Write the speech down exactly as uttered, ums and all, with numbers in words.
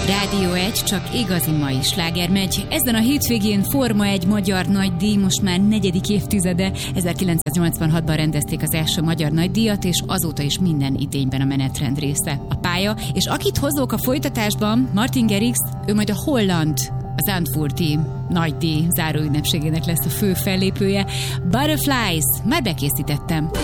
Rádió egy, csak igazi mai sláger megy. Ezen a hétvégén Forma egy magyar nagydíj, most már negyedik évtizede. ezerkilencszáznyolcvanhatban rendezték az első magyar nagydíjat, és azóta is minden idényben a menetrend része. A pálya, és akit hozok a folytatásban, Martin Garrix, ő majd a holland, a Zandvoorti nagydíj záróünnepségének lesz a fő fellépője. Butterflies, már bekészítettem.